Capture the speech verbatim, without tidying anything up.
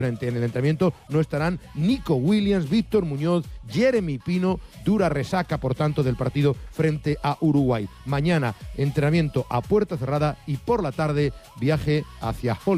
En el entrenamiento no estarán Nico Williams, Víctor Muñoz, Jeremy Pino, dura resaca por tanto del partido frente a Uruguay. Mañana entrenamiento a puerta cerrada y por la tarde viaje hacia Hollywood.